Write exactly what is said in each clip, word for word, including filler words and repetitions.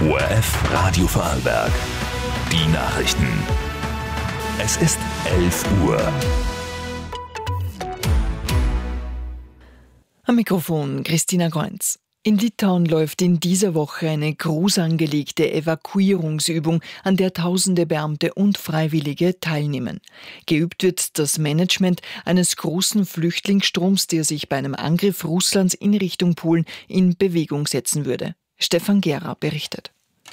O R F Radio Vorarlberg. Die Nachrichten. Es ist elf Uhr. Am Mikrofon Christina Kreunz. In Litauen läuft in dieser Woche eine groß angelegte Evakuierungsübung, an der tausende Beamte und Freiwillige teilnehmen. Geübt wird das Management eines großen Flüchtlingsstroms, der sich bei einem Angriff Russlands in Richtung Polen in Bewegung setzen würde. Stefan Gera berichtet.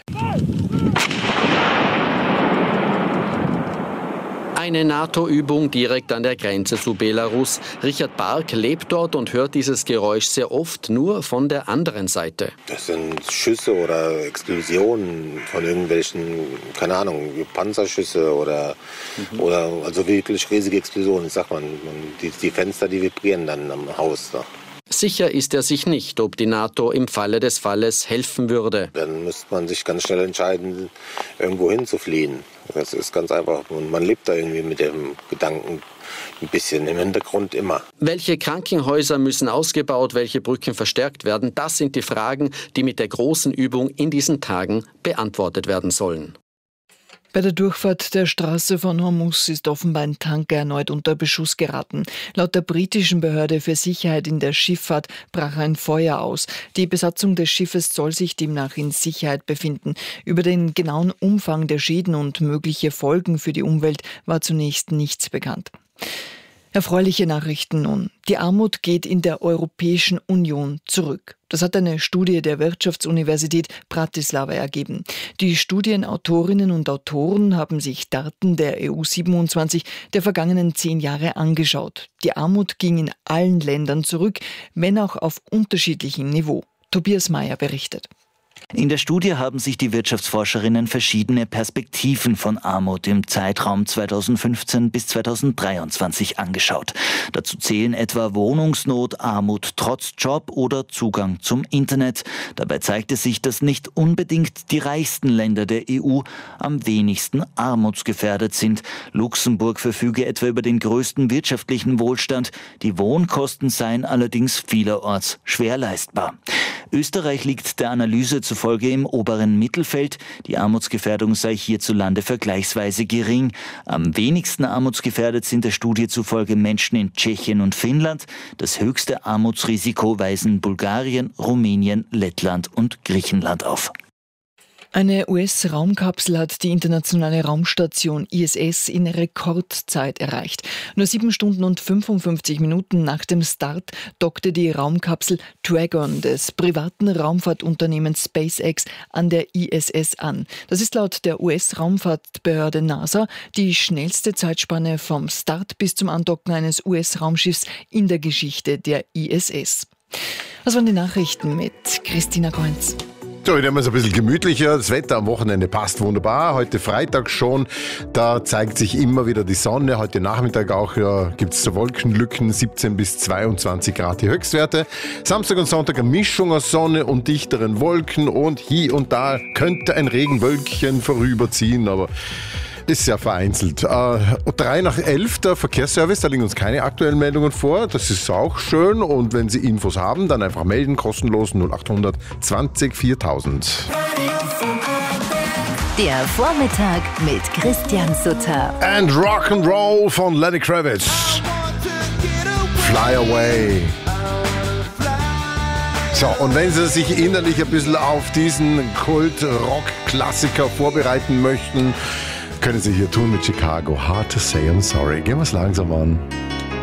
Eine NATO-Übung direkt an der Grenze zu Belarus. Richard Bark lebt dort und hört dieses Geräusch sehr oft nur von der anderen Seite. Das sind Schüsse oder Explosionen von irgendwelchen, keine Ahnung, Panzerschüsse oder, mhm. oder also wirklich riesige Explosionen, sagt man. Die, die Fenster, die vibrieren dann am Haus da. Sicher ist er sich nicht, ob die NATO im Falle des Falles helfen würde. Dann müsste man sich ganz schnell entscheiden, irgendwo hinzufliehen. Das ist ganz einfach. Und man lebt da irgendwie mit dem Gedanken ein bisschen im Hintergrund immer. Welche Krankenhäuser müssen ausgebaut, welche Brücken verstärkt werden? Das sind die Fragen, die mit der großen Übung in diesen Tagen beantwortet werden sollen. Bei der Durchfahrt der Straße von Hormuz ist offenbar ein Tanker erneut unter Beschuss geraten. Laut der britischen Behörde für Sicherheit in der Schifffahrt brach ein Feuer aus. Die Besatzung des Schiffes soll sich demnach in Sicherheit befinden. Über den genauen Umfang der Schäden und mögliche Folgen für die Umwelt war zunächst nichts bekannt. Erfreuliche Nachrichten nun. Die Armut geht in der Europäischen Union zurück. Das hat eine Studie der Wirtschaftsuniversität Bratislava ergeben. Die Studienautorinnen und Autoren haben sich Daten der E U siebenundzwanzig der vergangenen zehn Jahre angeschaut. Die Armut ging in allen Ländern zurück, wenn auch auf unterschiedlichem Niveau. Tobias Mayer berichtet. In der Studie haben sich die Wirtschaftsforscherinnen verschiedene Perspektiven von Armut im Zeitraum zweitausendfünfzehn bis zweitausenddreiundzwanzig angeschaut. Dazu zählen etwa Wohnungsnot, Armut trotz Job oder Zugang zum Internet. Dabei zeigte sich, dass nicht unbedingt die reichsten Länder der E U am wenigsten armutsgefährdet sind. Luxemburg verfüge etwa über den größten wirtschaftlichen Wohlstand. Die Wohnkosten seien allerdings vielerorts schwer leistbar. Österreich liegt der Analyse zufolge im oberen Mittelfeld. Die Armutsgefährdung sei hierzulande vergleichsweise gering. Am wenigsten armutsgefährdet sind der Studie zufolge Menschen in Tschechien und Finnland. Das höchste Armutsrisiko weisen Bulgarien, Rumänien, Lettland und Griechenland auf. Eine U S-Raumkapsel hat die internationale Raumstation I S S in Rekordzeit erreicht. Nur sieben Stunden und fünfundfünfzig Minuten nach dem Start dockte die Raumkapsel Dragon des privaten Raumfahrtunternehmens SpaceX an der I S S an. Das ist laut der U S-Raumfahrtbehörde NASA die schnellste Zeitspanne vom Start bis zum Andocken eines U S-Raumschiffs in der Geschichte der I S S. Das waren die Nachrichten mit Christina Kreunz. So, heute haben wir es ein bisschen gemütlicher. Das Wetter am Wochenende passt wunderbar. Heute Freitag schon, da zeigt sich immer wieder die Sonne. Heute Nachmittag auch ja, gibt es so Wolkenlücken, siebzehn bis zweiundzwanzig Grad die Höchstwerte. Samstag und Sonntag eine Mischung aus Sonne und dichteren Wolken und hier und da könnte ein Regenwölkchen vorüberziehen, aber ist sehr vereinzelt. Äh, drei nach elf, der Verkehrsservice, da liegen uns keine aktuellen Meldungen vor. Das ist auch schön. Und wenn Sie Infos haben, dann einfach melden, kostenlos null acht hundert zwanzig viertausend. Der Vormittag mit Christian Sutter. And Rock'n'Roll von Lenny Kravitz. Fly Away. So, und wenn Sie sich innerlich ein bisschen auf diesen Kult-Rock-Klassiker vorbereiten möchten, können Sie hier tun mit Chicago. Hard to say I'm sorry. Gehen wir es langsam an.